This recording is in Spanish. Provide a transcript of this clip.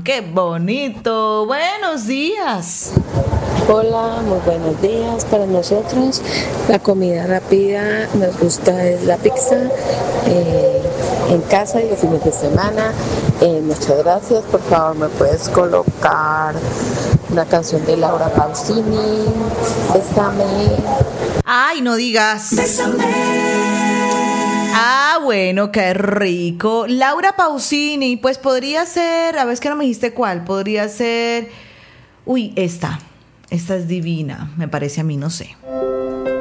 ¡Qué bonito! Buenos días. Hola, muy buenos días. Para nosotros la comida rápida nos gusta es la pizza en casa y los fines de semana. Muchas gracias. Por favor, ¿me puedes colocar una canción de Laura Pausini? Bésame. Ay, no digas. Ah, bueno, qué rico. Laura Pausini, pues podría ser, a ver, es que no me dijiste cuál, podría ser, uy, esta es divina, me parece a mí, no sé.